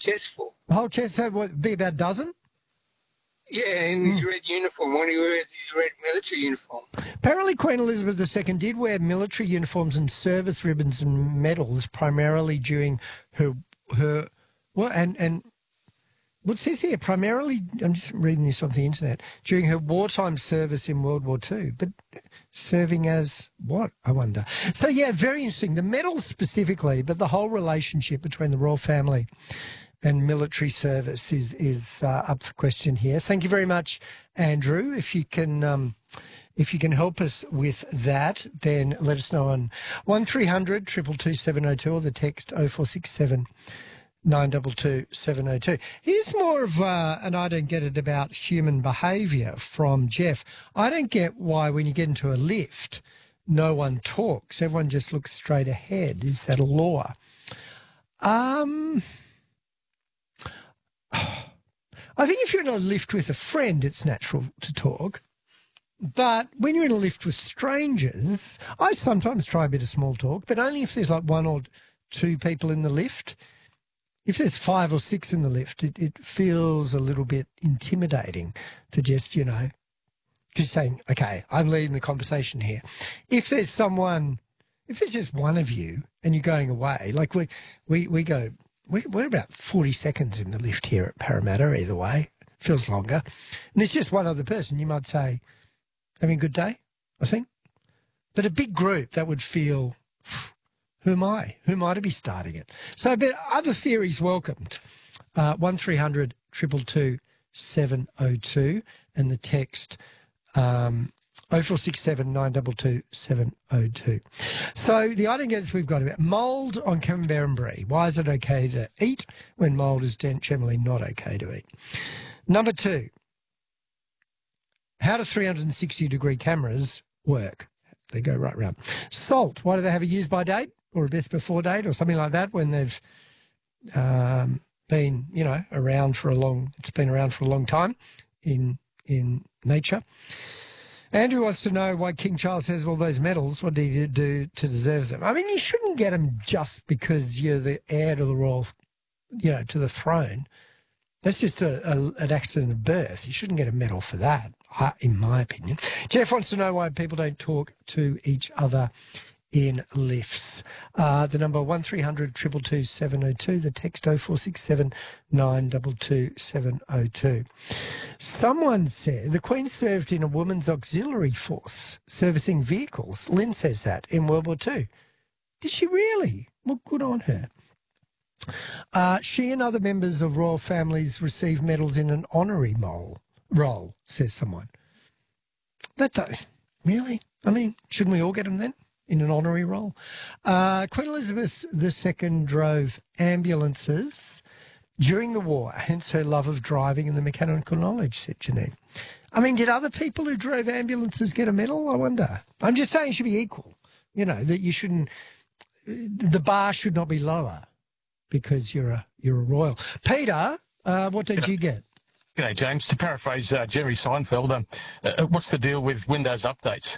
chest full. A whole chest, so what, be about a dozen? Yeah, in his red uniform, when he wears his red military uniform. Apparently Queen Elizabeth II did wear military uniforms and service ribbons and medals primarily during her well, and what it says here, primarily, I'm just reading this off the internet, during her wartime service in World War II. But serving as what, I wonder? So, yeah, very interesting. The medals specifically, but the whole relationship between the royal family and military service is up for question here. Thank you very much, Andrew. If you can help us with that, then let us know on 1300 222 702 or the text 0467 922 702. Here's more of and I don't get it, about human behaviour from Jeff. I don't get why when you get into a lift, no one talks. Everyone just looks straight ahead. Is that a law? I think if you're in a lift with a friend, it's natural to talk. But when you're in a lift with strangers, I sometimes try a bit of small talk, but only if there's like one or two people in the lift. If there's 5 or 6 in the lift, it feels a little bit intimidating to just, just saying, okay, I'm leading the conversation here. If there's just one of you and you're going away, like we're about 40 seconds in the lift here at Parramatta either way. Feels longer. And there's just one other person, you might say, having a good day, I think. But a big group, that would feel, who am I? Who am I to be starting it? So, but other theories welcomed. 1300 222 702 and the text 0467 922 702. So the item guess we've got about mould on Canberra. Why is it okay to eat when mould is generally not okay to eat? Number 2, how do 360-degree cameras work? They go right round. Salt, why do they have a use-by date or a best-before date or something like that when they've been, around for a long time in nature? Andrew wants to know why King Charles has all those medals. What did he do to deserve them? I mean, you shouldn't get them just because you're the heir to the royal, to the throne. That's just an accident of birth. You shouldn't get a medal for that, in my opinion. Jeff wants to know why people don't talk to each other in lifts. The number 1300 222 702, the text 0467 922 702. Someone said the Queen served in a women's auxiliary force servicing vehicles. Lynn says that in World War II. Did she really? Well, good on her. She and other members of royal families receive medals in an honorary role, says someone. Really? I mean, shouldn't we all get them then? In an honorary role. Queen Elizabeth II drove ambulances during the war, hence her love of driving and the mechanical knowledge, said Janine. I mean, did other people who drove ambulances get a medal? I wonder. I'm just saying it should be equal. That you shouldn't, the bar should not be lower because you're a royal. Peter, what did you get? G'day, James. To paraphrase Jerry Seinfeld, what's the deal with Windows updates?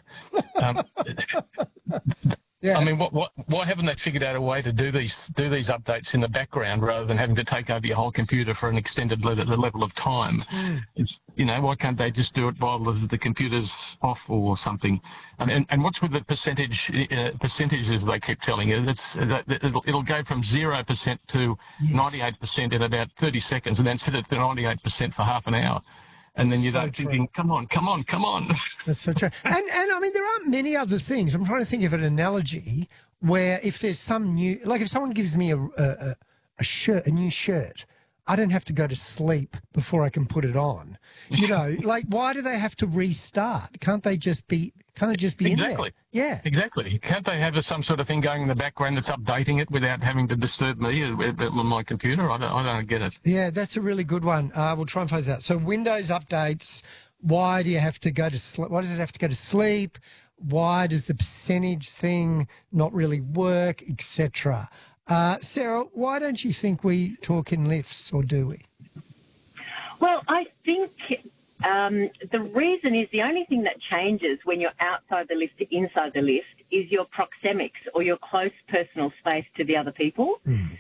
Yeah. I mean, why haven't they figured out a way to do these updates in the background rather than having to take over your whole computer for an extended level of time? It's why can't they just do it while the computer's off or something? And what's with the percentages they keep telling you? It'll go from 0% to 98% in about 30 seconds, and then sit at 98% for half an hour. And then you're thinking, come on. That's so true. And I mean, there aren't many other things. I'm trying to think of an analogy where if there's some new, like if someone gives me a new shirt, I don't have to go to sleep before I can put it on. Like why do they have to restart? Can't it just be exactly. in there? Yeah. Exactly. Can't they have some sort of thing going in the background that's updating it without having to disturb me on my computer? I don't get it. Yeah, that's a really good one. We'll try and find out. So Windows updates, why do you have to go to sleep? Why does it have to go to sleep? Why does the percentage thing not really work, etc.? Sarah, why don't you think we talk in lifts, or do we? Well, I think the reason is the only thing that changes when you're outside the lift to inside the lift is your proxemics or your close personal space to the other people.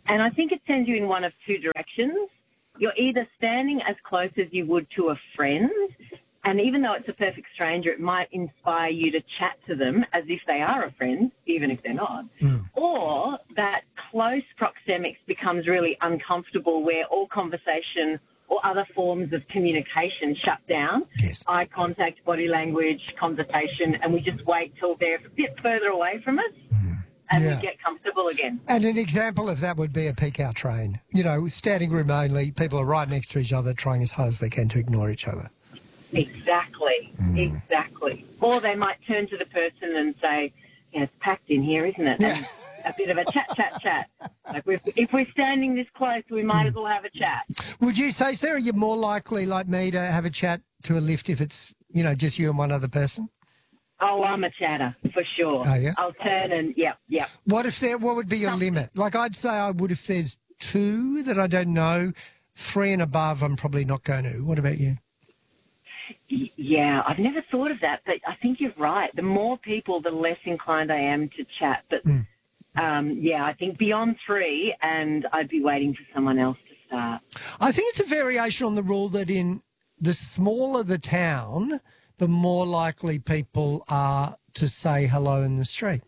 And I think it sends you in one of two directions. You're either standing as close as you would to a friend, and even though it's a perfect stranger, it might inspire you to chat to them as if they are a friend, even if they're not. Or that close proxemics becomes really uncomfortable, where all conversation or other forms of communication shut down. Yes. Eye contact, body language, conversation, and we just wait till they're a bit further away from us and we get comfortable again. And an example of that would be a peak hour train. You know, standing room only, people are right next to each other trying as hard as they can to ignore each other. Exactly, exactly. Or they might turn to the person and say, yeah, it's packed in here, isn't it? Yeah. And a bit of a chat. Like if we're standing this close, we might as well have a chat. Would you say, Sarah, you're more likely, like me, to have a chat to a lift if it's, you know, just you and one other person? Oh, I'm a chatter, for sure. Oh, yeah? I'll turn and, yep. What would be your limit? Like, I'd say I would if there's two that I don't know, 3 and above, I'm probably not going to. What about you? Yeah, I've never thought of that, but I think you're right. The more people, the less inclined I am to chat. But, I think beyond 3, and I'd be waiting for someone else to start. I think it's a variation on the rule that in the smaller the town, the more likely people are to say hello in the street.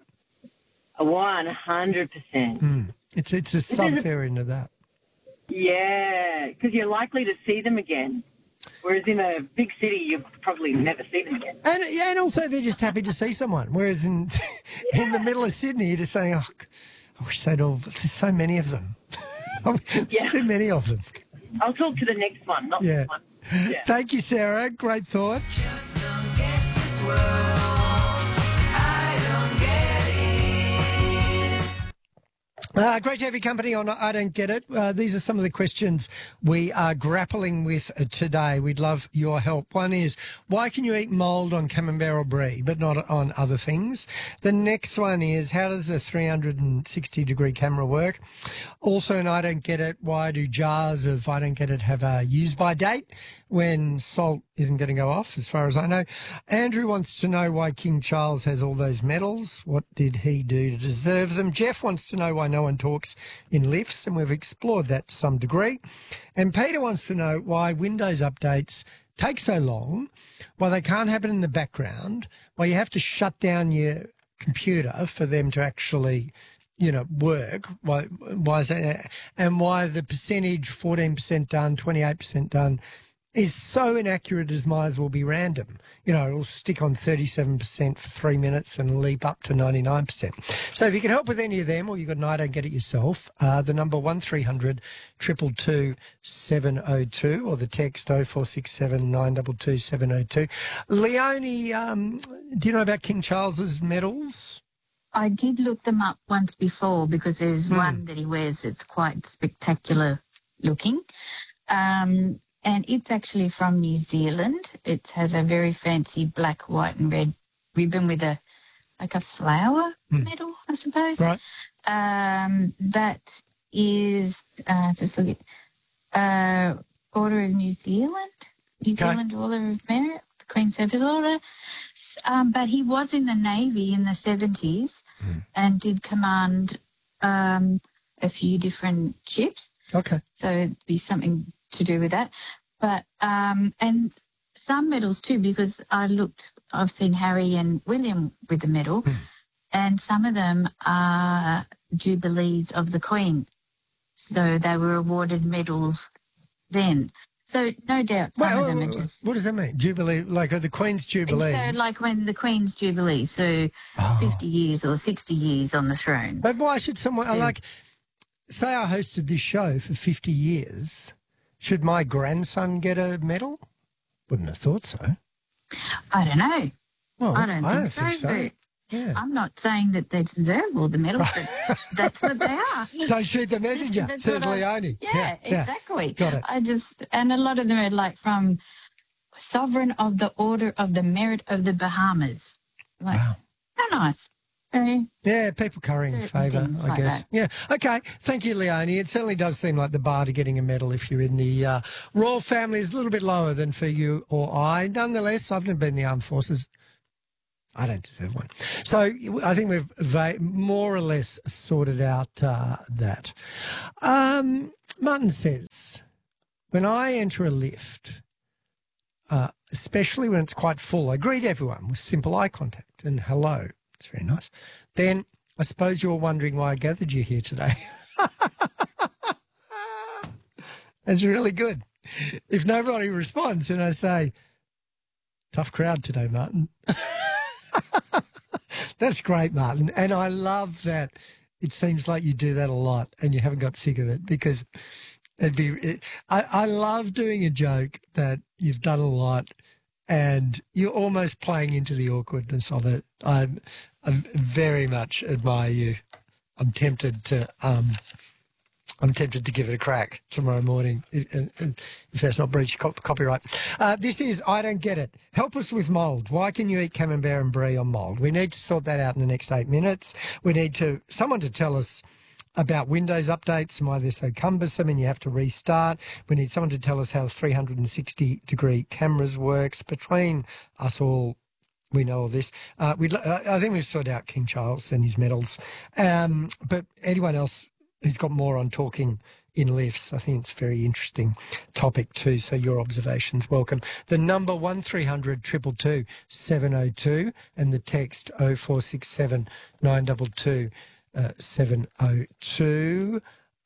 100%. It's a sub-variant of that. Yeah, because you're likely to see them again. Whereas in a big city, you probably never see them again. And also they're just happy to see someone. Whereas in the middle of Sydney, you're just saying, oh, I wish they'd all, there's so many of them. There's too many of them. I'll talk to the next one, not this one. Yeah. Thank you, Sarah. Great thought. Just don't get this world. I don't get it. Great to have your company on I Don't Get It. These are some of the questions we are grappling with today. We'd love your help. One is, why can you eat mould on camembert or brie, but not on other things? The next one is, how does a 360-degree camera work? Also, in I Don't Get It, why do jars of I Don't Get It have a use-by date when salt isn't going to go off, as far as I know? Andrew wants to know why King Charles has all those medals. What did he do to deserve them? Jeff wants to know why no one talks in lifts, and we've explored that to some degree. And Peter wants to know why Windows updates take so long, why they can't happen in the background, why you have to shut down your computer for them to actually, you know, work. Why is that? And why the percentage, 14% done, 28% done, is so inaccurate as might as well be random. You know, it'll stick on 37% for 3 minutes and leap up to 99%. So if you can help with any of them, or you've got an I Don't Get It yourself, the number 1300 222 702, or the text 0467 922 702. Leonie, do you know about King Charles's medals? I did look them up once before because there's one that he wears that's quite spectacular looking. And it's actually from New Zealand. It has a very fancy black, white and red ribbon with a flower medal, I suppose. Right. That is, just look at, Order of New Zealand. New Zealand Order of Merit, the Queen's Service Order. But he was in the Navy in the 70s and did command a few different ships. Okay. So it'd be something to do with that. But, and some medals too, because I've seen Harry and William with the medal, and some of them are Jubilees of the Queen. So they were awarded medals then. So no doubt some of them are just... What does that mean? Jubilee, like the Queen's Jubilee? So like when the Queen's Jubilee, so 50 years or 60 years on the throne. But why should someone, say I hosted this show for 50 years, should my grandson get a medal? Wouldn't have thought so. I don't know. Well, I don't think so. But yeah. I'm not saying that they deserve all the medals, but that's what they are. Don't shoot the messenger, says Leonie. Yeah, exactly. Got it. And a lot of them are like from Sovereign of the Order of the Merit of the Bahamas. Like, wow. How nice. Yeah, people currying favour, I guess. That. Yeah. Okay. Thank you, Leonie. It certainly does seem like the bar to getting a medal if you're in the royal family is a little bit lower than for you or I. Nonetheless, I've never been in the armed forces. I don't deserve one. So I think we've more or less sorted out that. Martin says, when I enter a lift, especially when it's quite full, I greet everyone with simple eye contact and hello. It's very nice. Then I suppose you're wondering why I gathered you here today. That's really good. If nobody responds, then I say, tough crowd today, Martin. That's great, Martin. And I love that it seems like you do that a lot and you haven't got sick of it, because I love doing a joke that you've done a lot and you're almost playing into the awkwardness of it. I very much admire you. I'm tempted to give it a crack tomorrow morning if that's not breach copyright. This is I Don't Get It. Help us with mould. Why can you eat camembert and brie on mould? We need to sort that out in the next 8 minutes. We need someone to tell us about Windows updates and why they're so cumbersome and you have to restart. We need someone to tell us how 360-degree cameras works. Between us all, we know all this. I think we've sorted out King Charles and his medals. But anyone else who's got more on talking in lifts, I think it's a very interesting topic too. So your observations, welcome. The number 1300 222 702 and the text 0467 922 702.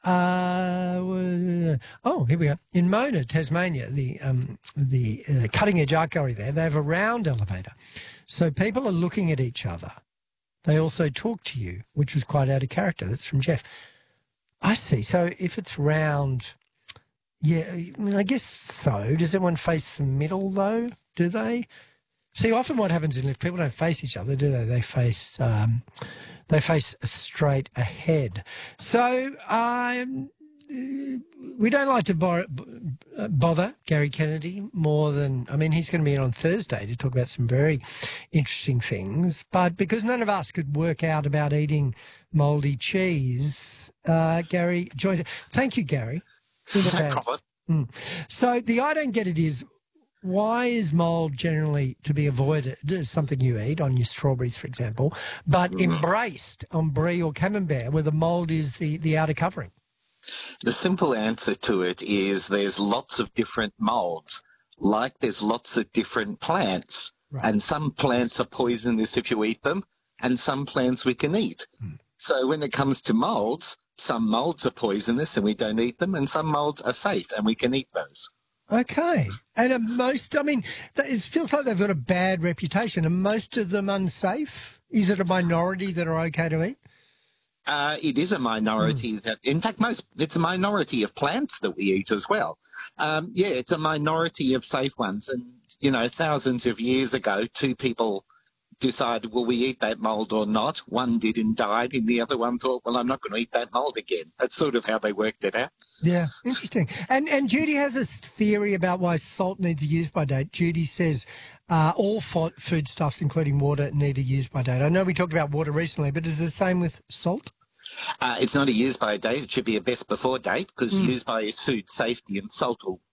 Here we go. In Mona, Tasmania, the cutting edge art gallery there, they have a round elevator. So people are looking at each other. They also talk to you, which was quite out of character. That's from Jeff. I see. So if it's round, yeah, I guess so. Does everyone face the middle though? Do they? See, often what happens in lift, people don't face each other, do they? They face straight ahead. So we don't like to bother Gary Kennedy more than, he's going to be in on Thursday to talk about some very interesting things. But because none of us could work out about eating mouldy cheese, Gary joins us. Thank you, Gary. No problem. So the I Don't Get It is, why is mould generally to be avoided as something you eat on your strawberries, for example, but embraced on brie or camembert where the mould is the outer covering? The simple answer to it is there's lots of different moulds, like there's lots of different plants. Right. And some plants are poisonous if you eat them, and some plants we can eat. So when it comes to moulds, some moulds are poisonous and we don't eat them, and some moulds are safe and we can eat those. Okay. And it feels like they've got a bad reputation. Are most of them unsafe? Is it a minority that are okay to eat? It is a minority in fact, it's a minority of plants that we eat as well. It's a minority of safe ones. And, thousands of years ago, two people decided, will we eat that mould or not? One did and died, and the other one thought, well, I'm not going to eat that mould again. That's sort of how they worked it out. Yeah, interesting. And Judy has this theory about why salt needs a use-by date. Judy says all foodstuffs, including water, need a use-by date. I know we talked about water recently, but is it the same with salt? It's not a use-by date. It should be a best-before date, because use-by is food safety, and salt will,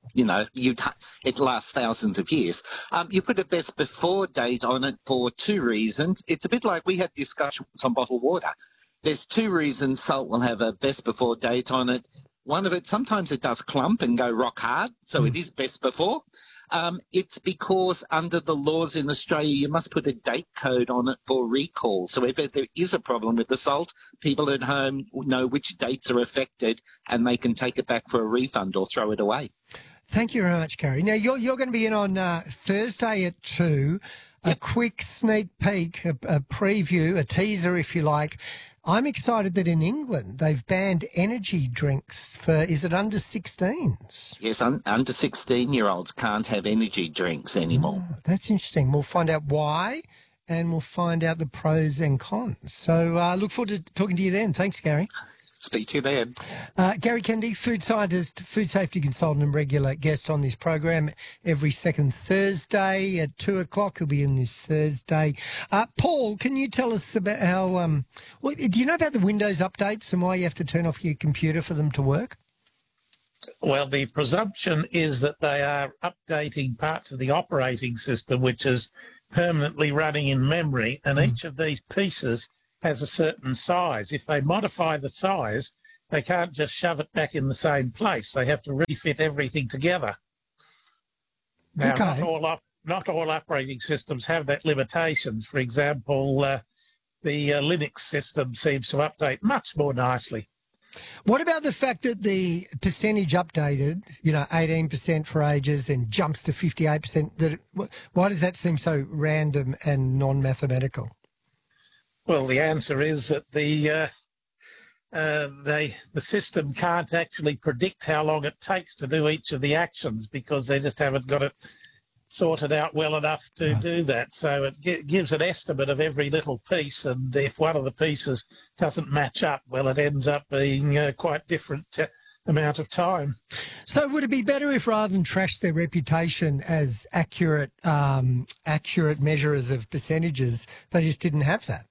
it lasts thousands of years. You put a best-before date on it for two reasons. It's a bit like we had discussions on bottled water. There's two reasons salt will have a best-before date on it. One of it, sometimes it does clump and go rock hard, so it is best before. It's because under the laws in Australia, you must put a date code on it for recall. So if there is a problem with the salt, people at home know which dates are affected and they can take it back for a refund or throw it away. Thank you very much, Gary. Now, you're going to be in on Thursday at 2, a quick sneak peek, a preview, a teaser, if you like. I'm excited that in England they've banned energy drinks for, is it under 16s? Yes, under 16-year-olds can't have energy drinks anymore. Oh, that's interesting. We'll find out why, and we'll find out the pros and cons. So I look forward to talking to you then. Thanks, Gary. Speak to you then. Gary Kennedy, food scientist, food safety consultant and regular guest on this program every second Thursday at 2 o'clock. He'll be in this Thursday. Paul, can you tell us about how, do you know about the Windows updates and why you have to turn off your computer for them to work? Well, the presumption is that they are updating parts of the operating system, which has permanently running in memory, and each of these pieces has a certain size. If they modify the size, they can't just shove it back in the same place. They have to refit everything together. Now, Okay. not all operating systems have that limitations. For example, the Linux system seems to update much more nicely. What about the fact that the percentage updated, 18% for ages and jumps to 58%? Why does that seem so random and non-mathematical? Well, the answer is that the system can't actually predict how long it takes to do each of the actions because they just haven't got it sorted out well enough to do that. So it gives an estimate of every little piece, and if one of the pieces doesn't match up, well, it ends up being quite different amount of time. So would it be better if, rather than trash their reputation as accurate measurers of percentages, they just didn't have that?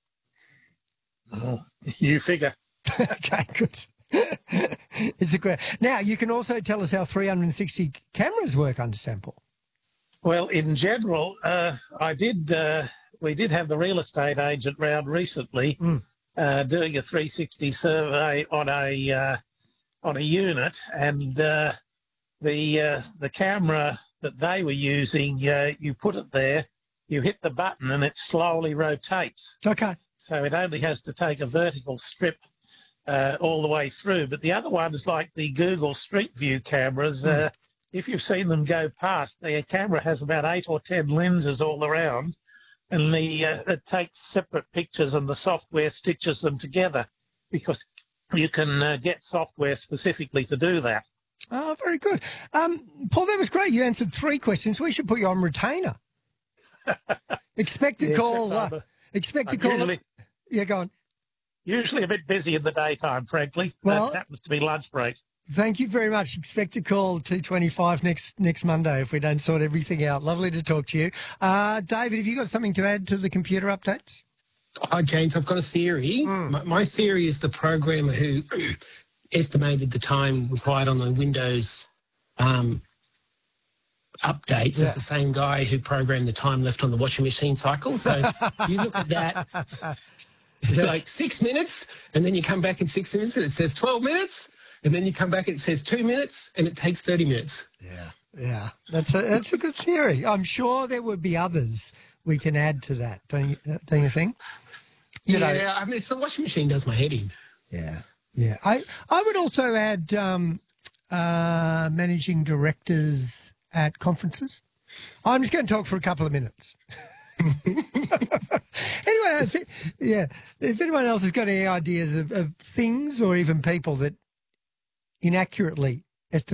You figure. Okay, good. It's a great. Now, you can also tell us how 360 cameras work under sample. Well, in general, we did have the real estate agent round recently doing a 360 survey on a unit, and the camera that they were using, you put it there, you hit the button, and it slowly rotates. Okay. So it only has to take a vertical strip all the way through. But the other ones, like the Google Street View cameras, if you've seen them go past, the camera has about 8 or 10 lenses all around, and it takes separate pictures and the software stitches them together because you can get software specifically to do that. Oh, very good. Paul, that was great. You answered 3 questions. We should put you on retainer. Expect a call. Expect a call. Usually, yeah, go on. Usually a bit busy in the daytime, frankly. Well, that happens to be lunch break. Thank you very much. Expect a call 2:25 next Monday if we don't sort everything out. Lovely to talk to you. David, have you got something to add to the computer updates? Hi, James. I've got a theory. My theory is the programmer who estimated the time required on the Windows updates is the same guy who programmed the time left on the washing machine cycle. So you look at that, it's like 6 minutes, and then you come back in 6 minutes and it says 12 minutes. And then you come back, it says 2 minutes, and it takes 30 minutes. Yeah. That's a good theory. I'm sure there would be others we can add to that. Don't you think? I mean, it's the washing machine does my head in. Yeah. I would also add managing directors at conferences. I'm just going to talk for a couple of minutes. Anyway, if anyone else has got any ideas of things or even people that inaccurately